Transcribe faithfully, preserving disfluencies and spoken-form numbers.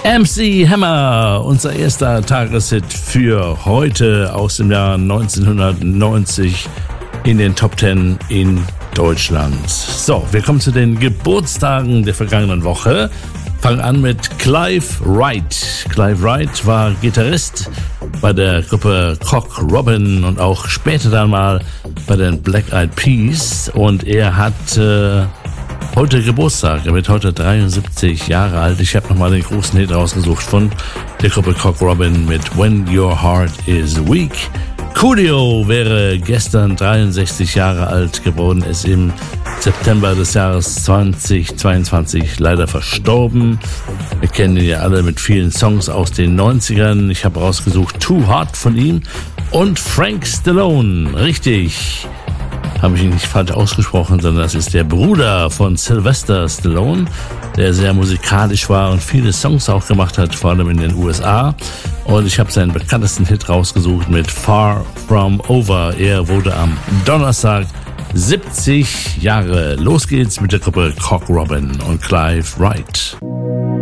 M C Hammer, unser erster Tageshit für heute aus dem Jahr neunzehnhundertneunzig in den Top Ten in Deutschland. So, wir kommen zu den Geburtstagen der vergangenen Woche. Fangen an mit Clive Wright. Clive Wright war Gitarrist bei der Gruppe Cock Robin und auch später dann mal bei den Black Eyed Peas. Und er hat äh, heute Geburtstag, er wird heute dreiundsiebzig Jahre alt. Ich habe nochmal den großen Hit rausgesucht von der Gruppe Cock Robin mit When Your Heart Is Weak. Coolio wäre gestern dreiundsechzig Jahre alt geworden, ist im September des Jahres zweitausendzweiundzwanzig leider verstorben. Wir kennen ihn ja alle mit vielen Songs aus den neunzigern. Ich habe rausgesucht Too Hot von ihm und Frank Stallone, richtig. Habe ich ihn nicht falsch ausgesprochen, sondern das ist der Bruder von Sylvester Stallone, der sehr musikalisch war und viele Songs auch gemacht hat, vor allem in den U S A. Und ich habe seinen bekanntesten Hit rausgesucht mit Far From Over. Er wurde am Donnerstag siebzig Jahre. Los geht's mit der Gruppe Cock Robin und Clive Wright.